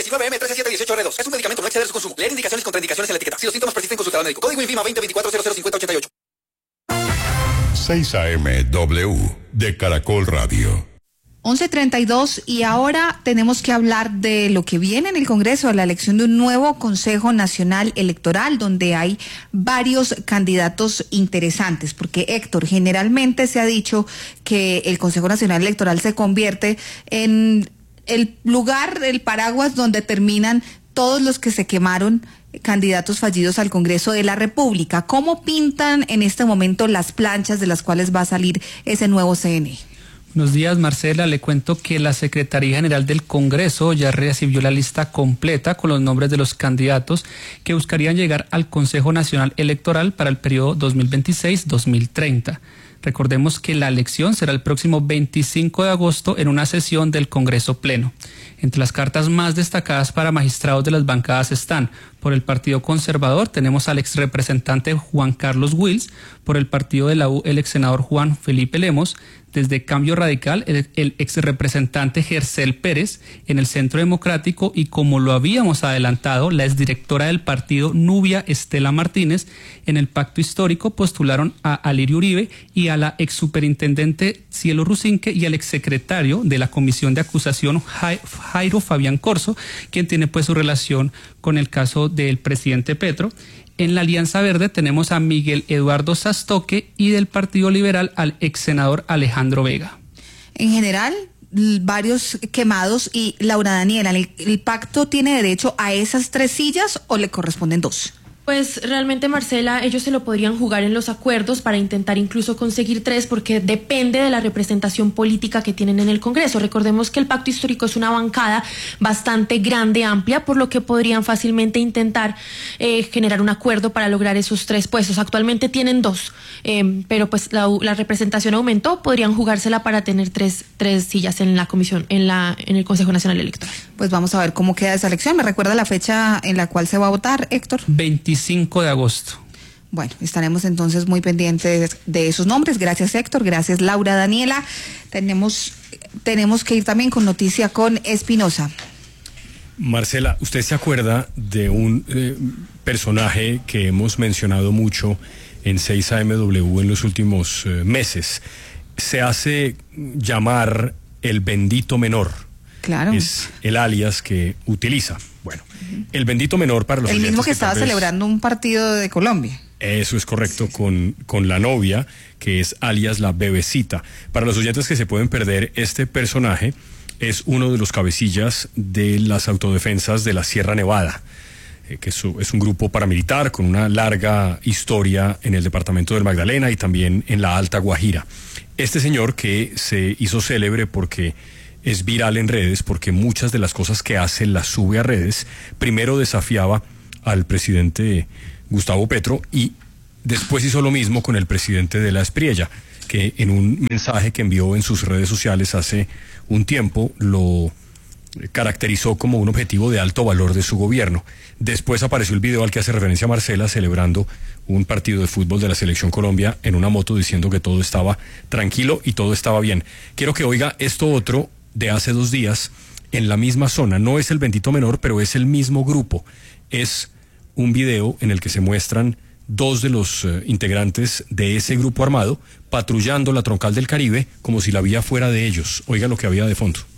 19M13718R2. Es un medicamento, no exceder su consumo. Leer indicaciones y contraindicaciones en la etiqueta. Si los síntomas persisten, consultar al médico. Código INVIMA 2024-005088. 6 AM de Caracol Radio. 11:32 y ahora tenemos que hablar de lo que viene en el Congreso, de la elección de un nuevo Consejo Nacional Electoral, donde hay varios candidatos interesantes, porque Héctor, generalmente se ha dicho que el Consejo Nacional Electoral se convierte en el lugar, el paraguas donde terminan todos los que se quemaron, candidatos fallidos al Congreso de la República. ¿Cómo pintan en este momento las planchas de las cuales va a salir ese nuevo CNE? Buenos días, Marcela. Le cuento que la Secretaría General del Congreso ya recibió la lista completa con los nombres de los candidatos que buscarían llegar al Consejo Nacional Electoral para el periodo 2026-2030. Recordemos que la elección será el próximo 25 de agosto en una sesión del Congreso Pleno. Entre las cartas más destacadas para magistrados de las bancadas están: por el Partido Conservador tenemos al exrepresentante Juan Carlos Wills, por el Partido de la U el exsenador Juan Felipe Lemos, desde Cambio Radical el exrepresentante Gercel Pérez, en el Centro Democrático, y como lo habíamos adelantado, la exdirectora del partido Nubia Estela Martínez. En el Pacto Histórico postularon a Alirio Uribe y a la exsuperintendente Cielo Rusinque y al exsecretario de la Comisión de Acusación Jairo Fabián Corzo, quien tiene pues su relación con el caso del presidente Petro. En la Alianza Verde tenemos a Miguel Eduardo Sastoque y del Partido Liberal al exsenador Alejandro Vega. En general, varios quemados. Y Laura Daniela, ¿el pacto tiene derecho a esas 3 sillas o le corresponden 2? Pues realmente, Marcela, ellos se lo podrían jugar en los acuerdos para intentar incluso conseguir 3, porque depende de la representación política que tienen en el Congreso. Recordemos que el Pacto Histórico es una bancada bastante grande, amplia, por lo que podrían fácilmente intentar generar un acuerdo para lograr esos 3 puestos. Actualmente tienen 2, pero pues la representación aumentó, podrían jugársela para tener 3 sillas en la comisión, en el Consejo Nacional Electoral. Pues vamos a ver cómo queda esa elección. ¿Me recuerda la fecha en la cual se va a votar, Héctor? 25 de agosto. Bueno, estaremos entonces muy pendientes de esos nombres. Gracias, Héctor. Gracias, Laura Daniela. Tenemos que ir también con noticia con Espinosa. Marcela, ¿usted se acuerda de un personaje que hemos mencionado mucho en 6AMW en los últimos meses? Se hace llamar el bendito menor. Claro. Es el alias que utiliza. Bueno, el bendito menor para los... El mismo que estaba celebrando un partido de Colombia. Eso es correcto, con la novia, que es alias la bebecita. Para los oyentes que se pueden perder, este personaje es uno de los cabecillas de las autodefensas de la Sierra Nevada, que es un grupo paramilitar con una larga historia en el departamento del Magdalena y también en la Alta Guajira. Este señor, que se hizo célebre porque es viral en redes, porque muchas de las cosas que hace las sube a redes, primero desafiaba al presidente Gustavo Petro y después hizo lo mismo con el presidente de la Espriella, que en un mensaje que envió en sus redes sociales hace un tiempo lo caracterizó como un objetivo de alto valor de su gobierno. Después apareció el video al que hace referencia Marcela, celebrando un partido de fútbol de la Selección Colombia en una moto, diciendo que todo estaba tranquilo y todo estaba bien. Quiero que oiga esto otro de hace 2 días en la misma zona. No es el bendito menor, pero es el mismo grupo. Es un video en el que se muestran 2 de los integrantes de ese grupo armado patrullando la troncal del Caribe como si la vía fuera de ellos. Oiga lo que había de fondo.